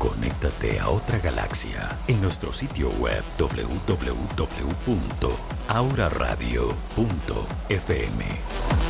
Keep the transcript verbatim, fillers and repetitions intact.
Conéctate a otra galaxia en nuestro sitio web doble u doble u doble u punto aura radio punto f m.